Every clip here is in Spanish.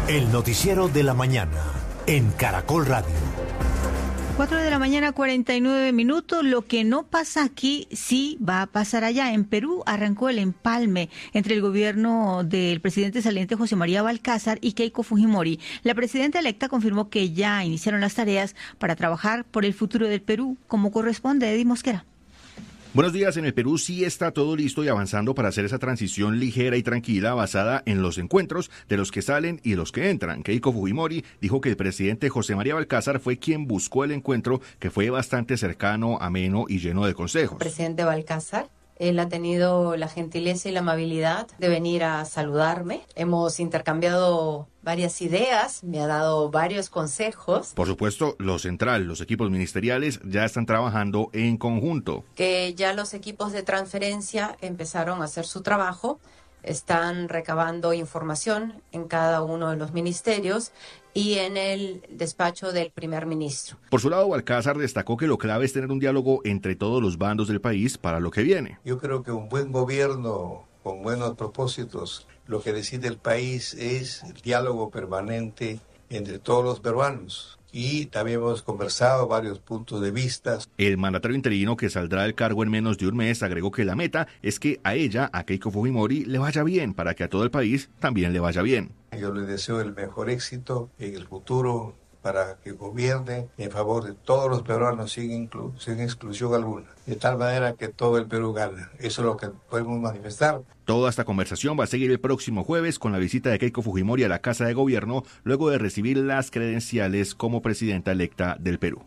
El noticiero de la mañana en Caracol Radio. 4:49 a.m. Lo que no pasa aquí sí va a pasar allá. En Perú arrancó el empalme entre el gobierno del presidente saliente José María Balcázar y Keiko Fujimori. La presidenta electa confirmó que ya iniciaron las tareas para trabajar por el futuro del Perú, como corresponde. Eddie Mosquera. Buenos días. En el Perú sí está todo listo y avanzando para hacer esa transición ligera y tranquila basada en los encuentros de los que salen y los que entran. Keiko Fujimori dijo que el presidente José María Balcázar fue quien buscó el encuentro, que fue bastante cercano, ameno y lleno de consejos. Presidente Balcázar, él ha tenido la gentileza y la amabilidad de venir a saludarme. Hemos intercambiado varias ideas, me ha dado varios consejos. Por supuesto, lo central, los equipos ministeriales ya están trabajando en conjunto. Que ya los equipos de transferencia empezaron a hacer su trabajo, están recabando información en cada uno de los ministerios y en el despacho del primer ministro. Por su lado, Balcázar destacó que lo clave es tener un diálogo entre todos los bandos del país para lo que viene. Yo creo que un buen gobierno con buenos propósitos, lo que decide el país es el diálogo permanente entre todos los peruanos. Y también hemos conversado varios puntos de vista. El mandatario interino, que saldrá del cargo en menos de un mes, agregó que la meta es que a ella, a Keiko Fujimori, le vaya bien, para que a todo el país también le vaya bien. Yo le deseo el mejor éxito en el futuro para que gobierne en favor de todos los peruanos sin exclusión alguna. De tal manera que todo el Perú gana. Eso es lo que podemos manifestar. Toda esta conversación va a seguir el próximo jueves con la visita de Keiko Fujimori a la Casa de Gobierno, luego de recibir las credenciales como presidenta electa del Perú.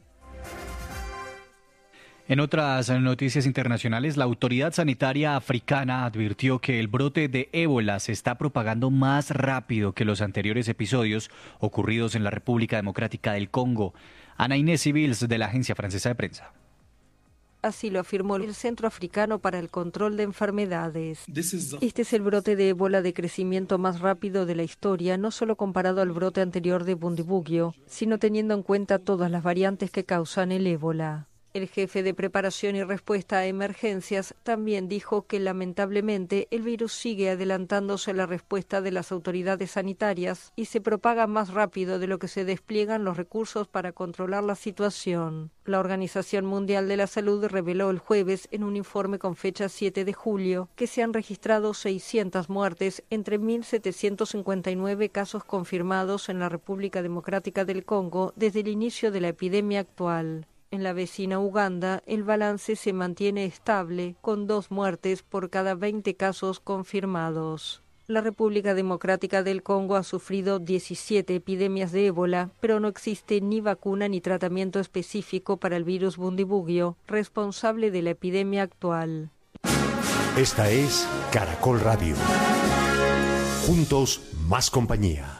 En otras noticias internacionales, la autoridad sanitaria africana advirtió que el brote de ébola se está propagando más rápido que los anteriores episodios ocurridos en la República Democrática del Congo. Ana Inés Civils, de la Agencia Francesa de Prensa. Así lo afirmó el Centro Africano para el Control de Enfermedades. Este es el brote de ébola de crecimiento más rápido de la historia, no solo comparado al brote anterior de Bundibugyo, sino teniendo en cuenta todas las variantes que causan el ébola. El jefe de preparación y respuesta a emergencias también dijo que lamentablemente el virus sigue adelantándose a la respuesta de las autoridades sanitarias y se propaga más rápido de lo que se despliegan los recursos para controlar la situación. La Organización Mundial de la Salud reveló el jueves en un informe con fecha 7 de julio que se han registrado 600 muertes entre 1.759 casos confirmados en la República Democrática del Congo desde el inicio de la epidemia actual. En la vecina Uganda, el balance se mantiene estable, con 2 muertes por cada 20 casos confirmados. La República Democrática del Congo ha sufrido 17 epidemias de ébola, pero no existe ni vacuna ni tratamiento específico para el virus Bundibugyo, responsable de la epidemia actual. Esta es Caracol Radio. Juntos, más compañía.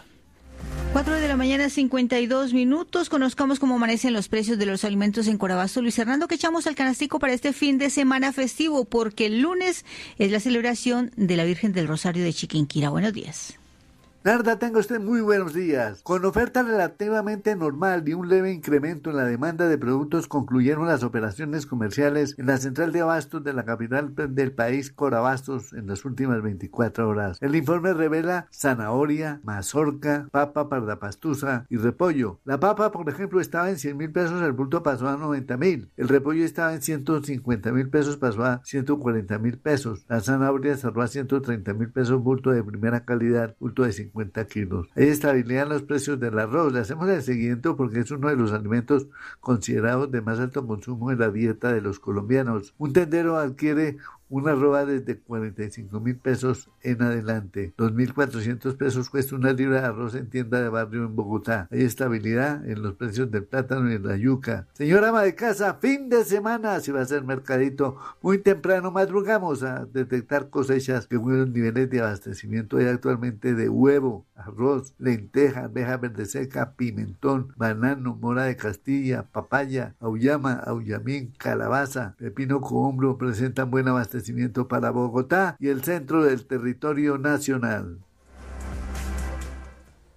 4:52 a.m. Conozcamos cómo amanecen los precios de los alimentos en Corabasto. Luis Hernando, ¿qué echamos al canastico para este fin de semana festivo? Porque el lunes es la celebración de la Virgen del Rosario de Chiquinquirá. Buenos días. Narda, tenga usted muy buenos días. Con oferta relativamente normal y un leve incremento en la demanda de productos, concluyeron las operaciones comerciales en la central de abastos de la capital del país, Corabastos, en las últimas 24 horas. El informe revela zanahoria, mazorca, papa pardapastusa y repollo. La papa, por ejemplo, estaba en 100.000 pesos, el bulto pasó a 90.000. El repollo estaba en 150.000 pesos, pasó a 140.000 pesos. La zanahoria cerró a 130.000 pesos, bulto de primera calidad, bulto de 50 kilos. Hay estabilidad en los precios del arroz. Le hacemos el seguimiento porque es uno de los alimentos considerados de más alto consumo en la dieta de los colombianos. Un tendero adquiere una arroba desde 45.000 pesos en adelante. 2.400 pesos cuesta una libra de arroz en tienda de barrio en Bogotá. Hay estabilidad en los precios del plátano y en la yuca. Señora ama de casa, fin de semana, si va a ser mercadito muy temprano, madrugamos a detectar cosechas que buenos niveles de abastecimiento hay actualmente de huevo, arroz, lenteja, arveja verde seca, pimentón, banano, mora de Castilla, papaya, auyama, auyamín, calabaza, pepino cohombro presentan buen abastecimiento para Bogotá y el centro del territorio nacional.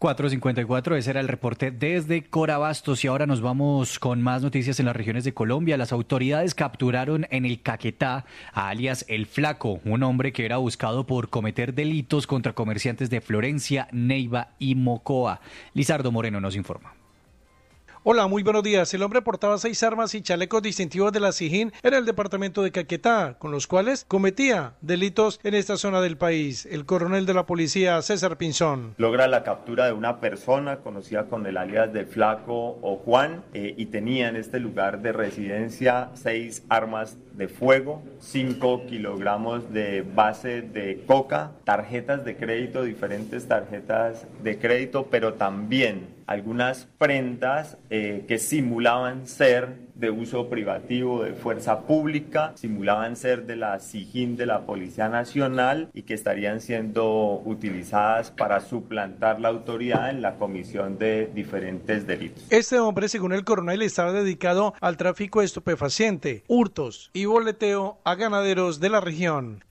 4:54, ese era el reporte desde Corabastos y ahora nos vamos con más noticias en las regiones de Colombia. Las autoridades capturaron en el Caquetá a alias El Flaco, un hombre que era buscado por cometer delitos contra comerciantes de Florencia, Neiva y Mocoa. Lizardo Moreno nos informa. Hola, muy buenos días. El hombre portaba 6 armas y chalecos distintivos de la SIJIN en el departamento de Caquetá, con los cuales cometía delitos en esta zona del país. El coronel de la policía, César Pinzón. Logra la captura de una persona conocida con el alias de Flaco o Juan y tenía en este lugar de residencia 6 armas de fuego, 5 kilogramos de base de coca, tarjetas de crédito, diferentes tarjetas de crédito, pero también algunas prendas que simulaban ser de uso privativo de fuerza pública, simulaban ser de la SIJIN de la Policía Nacional y que estarían siendo utilizadas para suplantar la autoridad en la comisión de diferentes delitos. Este hombre, según el coronel, estaba dedicado al tráfico de estupefaciente, hurtos y boleteo a ganaderos de la región.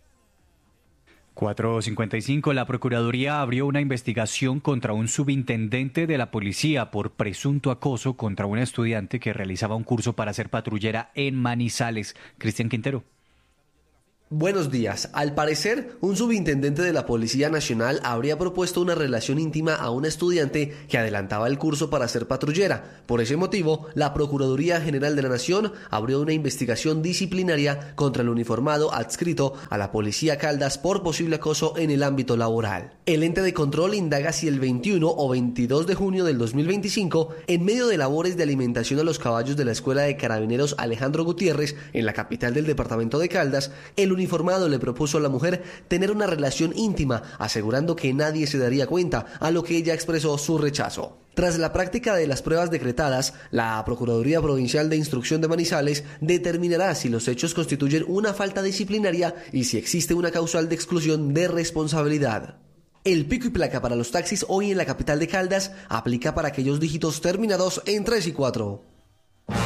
4:55, la Procuraduría abrió una investigación contra un subintendente de la policía por presunto acoso contra una estudiante que realizaba un curso para ser patrullera en Manizales. Cristian Quintero. Buenos días. Al parecer, un subintendente de la Policía Nacional habría propuesto una relación íntima a una estudiante que adelantaba el curso para ser patrullera. Por ese motivo, la Procuraduría General de la Nación abrió una investigación disciplinaria contra el uniformado adscrito a la Policía Caldas por posible acoso en el ámbito laboral. El ente de control indaga si el 21 o 22 de junio del 2025, en medio de labores de alimentación a los caballos de la Escuela de Carabineros Alejandro Gutiérrez, en la capital del departamento de Caldas, el uniformado le propuso a la mujer tener una relación íntima, asegurando que nadie se daría cuenta, a lo que ella expresó su rechazo. Tras la práctica de las pruebas decretadas, la Procuraduría Provincial de Instrucción de Manizales determinará si los hechos constituyen una falta disciplinaria y si existe una causal de exclusión de responsabilidad. El pico y placa para los taxis hoy en la capital de Caldas aplica para aquellos dígitos terminados en 3 y 4.